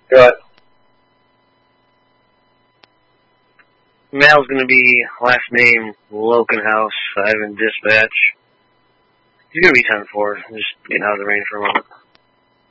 Good. Mail's going to be last name Lokenhouse, 5 in dispatch. He's going to be 10-4. Just getting out of the rain for a moment.